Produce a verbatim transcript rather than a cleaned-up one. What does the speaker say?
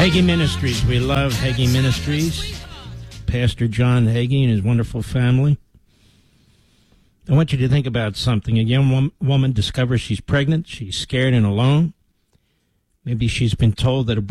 Hagee Ministries. We love Hagee Ministries. Pastor John Hagee and his wonderful family. I want you to think about something. A young wom- woman discovers she's pregnant. She's scared and alone. Maybe she's been told that a